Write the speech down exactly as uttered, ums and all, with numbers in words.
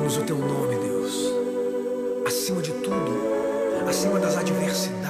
Louvamos o teu nome, Deus. Acima de tudo, acima das adversidades,